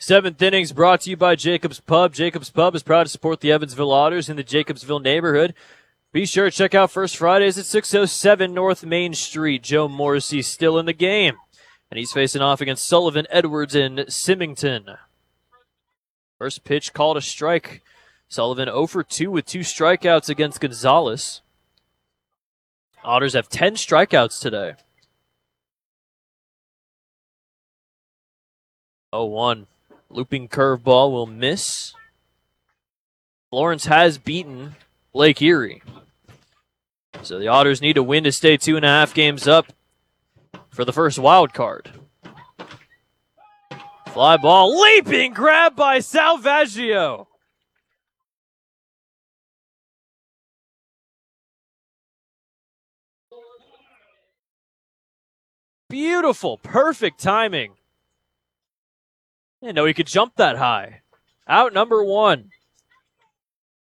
Seventh innings brought to you by Jacobs Pub. Jacobs Pub is proud to support the Evansville Otters in the Jacobsville neighborhood. Be sure to check out First Fridays at 607 North Main Street. Joe Morrissey still in the game, and he's facing off against Sullivan, Edwards, and Symington. First pitch called a strike. Sullivan 0 for 2 with 2 strikeouts against Gonzalez. Otters have 10 strikeouts today. 0-1. Looping curveball will miss. Florence has beaten Lake Erie. So the Otters need to win to stay 2.5 games up for the first wild card. Fly ball, leaping grab by Salvaggio. Beautiful, perfect timing. Didn't know he could jump that high. Out number 1.